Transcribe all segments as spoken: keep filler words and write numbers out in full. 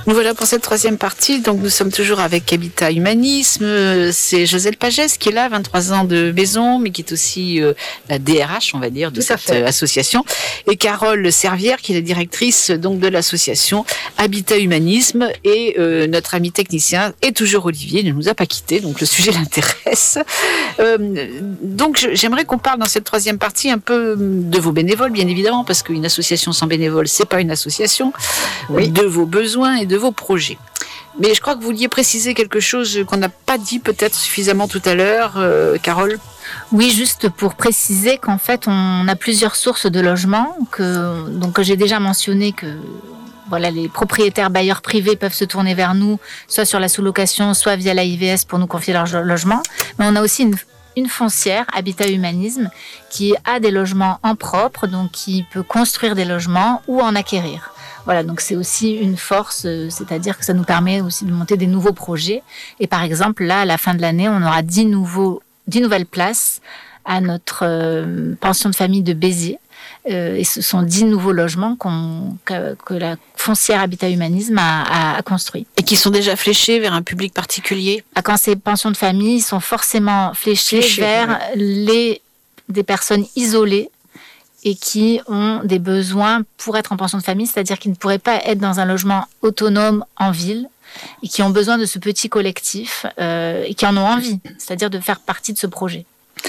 Nous voilà pour cette troisième partie. Donc, nous sommes toujours avec Habitat Humanisme. C'est Joselle Pagès qui est là, vingt-trois ans de maison, mais qui est aussi euh, la D R H, on va dire, de Tout à cette fait. association. Et Carole Servière, qui est la directrice donc de l'association Habitat Humanisme. Et euh, notre ami technicien est toujours Olivier, il ne nous a pas quittés, donc le sujet l'intéresse. Euh, donc, je, j'aimerais qu'on parle dans cette troisième partie un peu de vos bénévoles, bien évidemment, parce qu'une association sans bénévoles, c'est pas une association. Oui. De vos besoins et de vos projets. Mais je crois que vous vouliez préciser quelque chose qu'on n'a pas dit peut-être suffisamment tout à l'heure, euh, Carole. Oui, juste pour préciser qu'en fait, on a plusieurs sources de logement, que, donc que j'ai déjà mentionné que voilà, les propriétaires bailleurs privés peuvent se tourner vers nous, soit sur la sous-location, soit via l'A I V S pour nous confier leur logement. Mais on a aussi une une foncière, Habitat Humanisme, qui a des logements en propre, donc qui peut construire des logements ou en acquérir. Voilà, donc c'est aussi une force, euh, c'est-à-dire que ça nous permet aussi de monter des nouveaux projets. Et par exemple, là, à la fin de l'année, on aura dix nouveaux, dix nouvelles places à notre euh, pension de famille de Béziers. Euh, et ce sont dix nouveaux logements qu'on, que, que la foncière Habitat Humanisme a, a, a construit. Et qui sont déjà fléchés vers un public particulier. Ah, quand ces pensions de famille sont forcément fléchées Fléché, vers oui. les, des personnes isolées et qui ont des besoins pour être en pension de famille, c'est-à-dire qu'ils ne pourraient pas être dans un logement autonome en ville et qui ont besoin de ce petit collectif euh, et qui en ont envie, c'est-à-dire de faire partie de ce projet.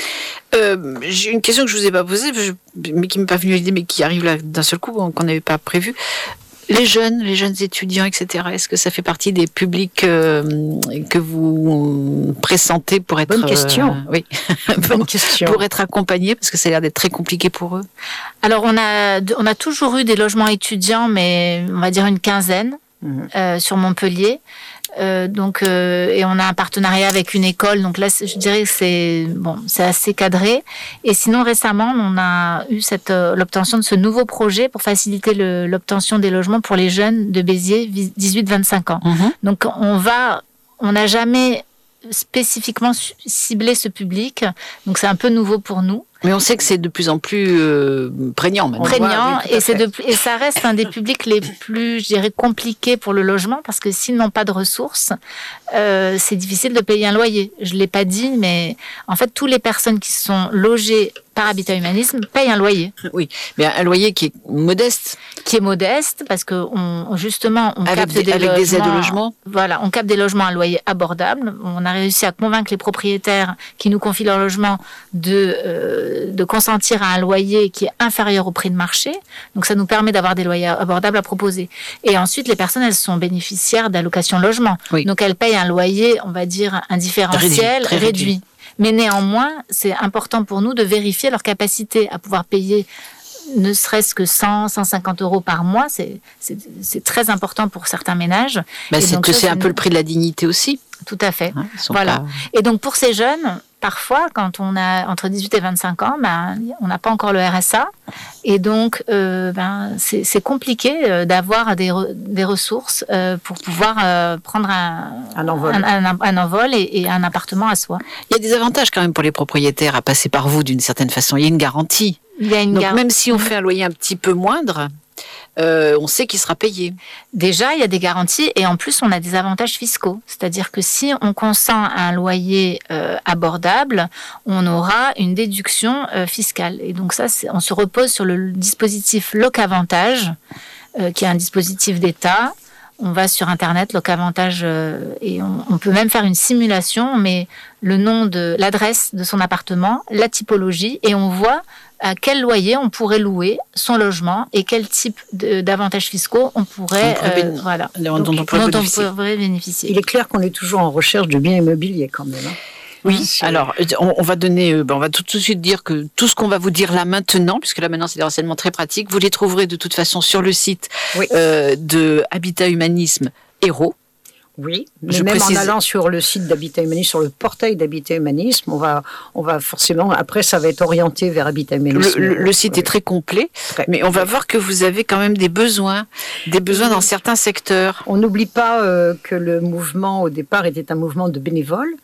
Euh, j'ai une question que je vous ai pas posée, je, mais qui m'est pas venue à l'idée, mais qui arrive là d'un seul coup, qu'on n'avait pas prévu. Les jeunes, les jeunes étudiants, et cetera. Est-ce que ça fait partie des publics euh, que vous pressentez pour être Bonne question. Euh, oui, Bonne question. pour être accompagnés, parce que ça a l'air d'être très compliqué pour eux. Alors on a, on a toujours eu des logements étudiants, mais on va dire une quinzaine Mmh. euh, sur Montpellier. Euh, donc euh, et on a un partenariat avec une école, donc là je dirais que c'est bon, c'est assez cadré. Et sinon récemment on a eu cette euh, l'obtention de ce nouveau projet pour faciliter le, l'obtention des logements pour les jeunes de Béziers dix-huit vingt-cinq ans. Mm-hmm. Donc on va, on n'a jamais spécifiquement ciblé ce public, donc c'est un peu nouveau pour nous. Mais on sait que c'est de plus en plus euh, prégnant maintenant. Prégnant, oui, et, c'est de, et ça reste un des publics les plus, je dirais, compliqués pour le logement, parce que s'ils n'ont pas de ressources, euh, c'est difficile de payer un loyer. Je ne l'ai pas dit, mais en fait, toutes les personnes qui sont logées par Habitat Humanisme payent un loyer. Oui, mais un loyer qui est modeste. Qui est modeste, parce que on, justement, on avec capte des, des, avec logements, des aides au logement. Voilà, on capte des logements à loyer abordable. On a réussi à convaincre les propriétaires qui nous confient leur logement de, euh, de consentir à un loyer qui est inférieur au prix de marché. Donc ça nous permet d'avoir des loyers abordables à proposer. Et ensuite, les personnes, elles sont bénéficiaires d'allocation logement. Oui. Donc elles payent un loyer, on va dire, un différentiel Réduit, très réduit. réduit. Mais néanmoins, c'est important pour nous de vérifier leur capacité à pouvoir payer ne serait-ce que cent, cent cinquante euros par mois. C'est, c'est, c'est très important pour certains ménages. Bah, Et c'est donc que ça, c'est c'est un peu une- le prix de la dignité aussi. Tout à fait. Hein, ils sont Voilà. pas- Et donc pour ces jeunes, parfois, quand on a entre dix-huit et vingt-cinq ans, ben, on n'a pas encore le R S A. Et donc, euh, ben, c'est, c'est compliqué euh, d'avoir des, re- des ressources euh, pour pouvoir euh, prendre un, Un envol. un, un- un envol et, et un appartement à soi. Il y a des avantages quand même pour les propriétaires à passer par vous d'une certaine façon. Il y a une garantie. Il y a une Donc gar- même si on fait un loyer un petit peu moindre, euh, on sait qu'il sera payé. Déjà, il y a des garanties et en plus, on a des avantages fiscaux. C'est-à-dire que si on consent à un loyer euh, abordable, on aura une déduction euh, fiscale. Et donc ça, c'est, on se repose sur le dispositif Locavantage, euh, qui est un dispositif d'État. On va sur Internet, Locavantage, euh, et on, on peut même faire une simulation, mais le nom de l'adresse de son appartement, la typologie, et on voit à quel loyer on pourrait louer son logement et quel type de, d'avantages fiscaux on pourrait, On pourrait euh, béné- voilà, dont Donc, on pourrait dont bénéficier. on pourrait bénéficier. Il est clair qu'on est toujours en recherche de biens immobiliers quand même. hein. Oui, C'est- alors on, on va donner, euh, ben, on va tout, tout de suite dire que tout ce qu'on va vous dire là maintenant, puisque là maintenant c'est des renseignements très pratiques, vous les trouverez de toute façon sur le site Oui. euh, de Habitat Humanisme Héros. Oui, mais Je même précise- en allant sur le site d'Habitat Humanisme, sur le portail d'Habitat Humanisme, on va, on va forcément, après ça va être orienté vers Habitat Le, Humanisme. le- le site est très complet, Très mais on va complet. voir que vous avez quand même des besoins, des besoins dans certains secteurs. On n'oublie pas euh, que le mouvement au départ était un mouvement de bénévoles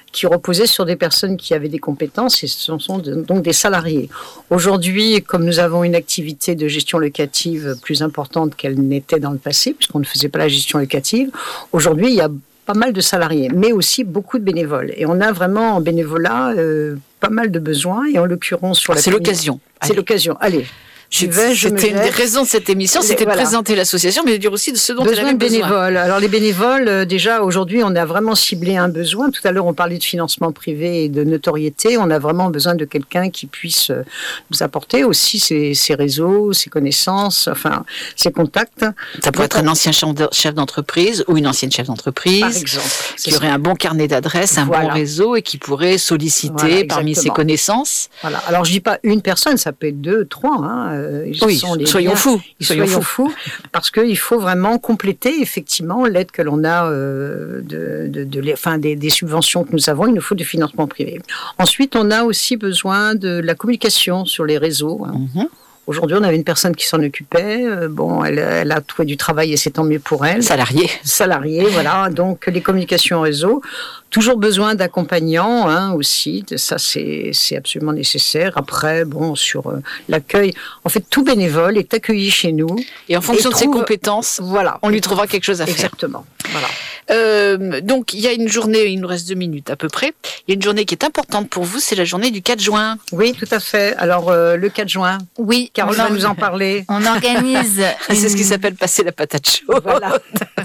qui reposaient sur des personnes qui avaient des compétences et ce sont donc des salariés. Aujourd'hui, comme nous avons une activité de gestion locative plus importante qu'elle n'était dans le passé, puisqu'on ne faisait pas la gestion locative, aujourd'hui, il y a pas mal de salariés, mais aussi beaucoup de bénévoles. Et on a vraiment en bénévolat euh, pas mal de besoins. Et en l'occurrence sur la c'est l'occasion. C'est Allez. l'occasion. Allez. Je vais, je C'était une des raisons de cette émission, c'était voilà. de présenter l'association, mais de dire aussi de ce dont besoin elle avait de besoin. bénévoles. Alors les bénévoles, euh, déjà aujourd'hui, on a vraiment ciblé un besoin. Tout à l'heure, on parlait de financement privé et de notoriété. On a vraiment besoin de quelqu'un qui puisse euh, nous apporter aussi ses, ses réseaux, ses connaissances, enfin ses contacts. Ça pourrait être un ancien chef d'entreprise ou une ancienne chef d'entreprise, par exemple, qui aurait un bon carnet d'adresses, un voilà. bon réseau et qui pourrait solliciter voilà, parmi ses connaissances. Voilà. Alors je dis pas une personne, ça peut être deux, trois. Hein. Ils oui. sont Soyons fous, soyons, soyons fous, parce qu'il faut vraiment compléter effectivement l'aide que l'on a euh, de, de, de, de, enfin, des, des subventions que nous avons. Il nous faut du financement privé. Ensuite, on a aussi besoin de la communication sur les réseaux. Hein. Mm-hmm. Aujourd'hui, on avait une personne qui s'en occupait. Bon, elle, elle a trouvé du travail et c'est tant mieux pour elle. Salarié. Salarié, voilà. Donc, les communications réseau. Toujours besoin d'accompagnants hein, aussi. Ça, c'est, c'est absolument nécessaire. Après, bon, sur euh, l'accueil, en fait, tout bénévole est accueilli chez nous. Et en fonction et de trouve, ses compétences, voilà, on lui trouvera quelque chose à faire. Exactement. Voilà. Euh, donc, il y a une journée, il nous reste deux minutes à peu près. Il y a une journée qui est importante pour vous, c'est la journée du quatre juin. Oui, tout à fait. Alors, euh, le quatre juin. Oui. Carole va nous en parler. On organise. une... C'est ce qui s'appelle passer la patate chaude. Voilà.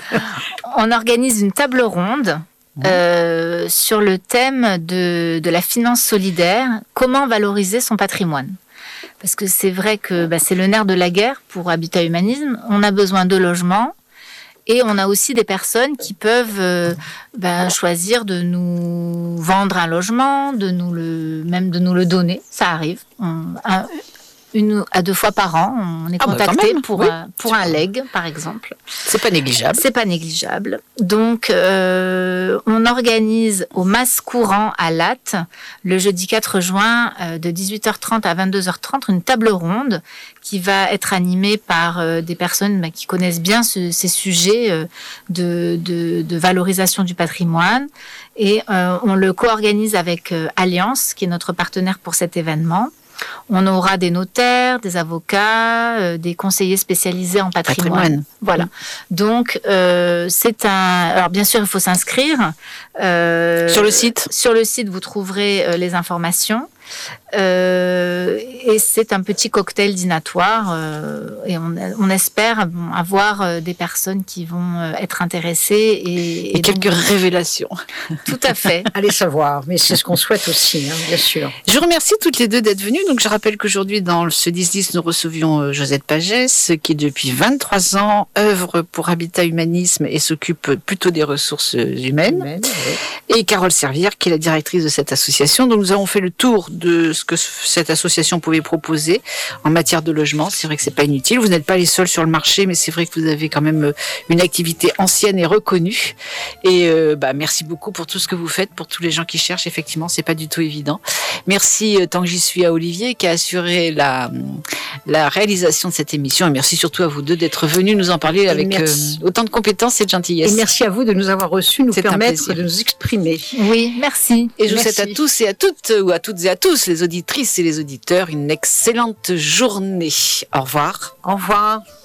On organise une table ronde. Euh, sur le thème de, de la finance solidaire, comment valoriser son patrimoine. Parce que c'est vrai que bah, c'est le nerf de la guerre pour Habitat Humanisme. On a besoin de logements et on a aussi des personnes qui peuvent euh, bah, choisir de nous vendre un logement, de nous le, même de nous le donner. Ça arrive. On, un, Une à deux fois par an, on est ah contacté bah pour, oui. un, pour un leg, par exemple. C'est pas négligeable. C'est pas négligeable. Donc, euh, on organise au Mas Courant à Latte, le jeudi quatre juin, euh, de dix-huit heures trente à vingt-deux heures trente, une table ronde qui va être animée par euh, des personnes bah, qui connaissent bien ce, ces sujets euh, de, de, de valorisation du patrimoine. Et euh, on le co-organise avec euh, Alliance, qui est notre partenaire pour cet événement. On aura des notaires, des avocats, euh, des conseillers spécialisés en patrimoine. patrimoine. Voilà. Donc, euh, c'est un... Alors, bien sûr, il faut s'inscrire. Euh, sur le site Sur le site, vous trouverez euh, les informations. Euh, et c'est un petit cocktail dînatoire euh, et on, on espère bon, avoir euh, des personnes qui vont euh, être intéressées et, et, et quelques donc, révélations. Tout à fait. Allez savoir, mais c'est ce qu'on souhaite aussi, hein, bien sûr. Je remercie toutes les deux d'être venues. Donc je rappelle qu'aujourd'hui dans ce dix dix, nous recevions Josette Pagès, qui depuis vingt-trois ans œuvre pour Habitat Humanisme et s'occupe plutôt des ressources humaines. Humaine, oui. Et Carole Servière, qui est la directrice de cette association. Donc nous avons fait le tour de ce que cette association pouvait proposer en matière de logement. C'est vrai que c'est pas inutile. Vous n'êtes pas les seuls sur le marché, mais c'est vrai que vous avez quand même une activité ancienne et reconnue. Et euh, bah, merci beaucoup pour tout ce que vous faites, pour tous les gens qui cherchent. Effectivement, c'est pas du tout évident. Merci, euh, tant que j'y suis, à Olivier, qui a assuré la, la réalisation de cette émission. Et merci surtout à vous deux d'être venus nous en parler et avec euh, autant de compétences et de gentillesse. Et merci à vous de nous avoir reçus, nous c'est permettre de nous exprimer. Oui, merci. Et je merci. vous souhaite à tous et à toutes, ou à toutes et à tous, les auditrices et les auditeurs, une excellente journée. Au revoir. Au revoir.